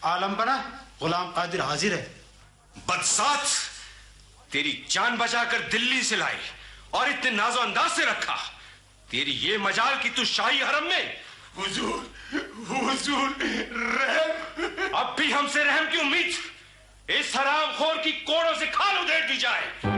आलम बना गुलाम कादिर हाजिर है। बदसात, तेरी जान बचाकर दिल्ली से लाए और इतने नाजो अंदाज से रखा। तेरी ये मजाल कि तू शाही हरम में। हुजूर, हुजूर रहम। अब भी हमसे रहम की उम्मीद? इस हरामखोर की कोड़ों से खाल उधेड़ दी जाए।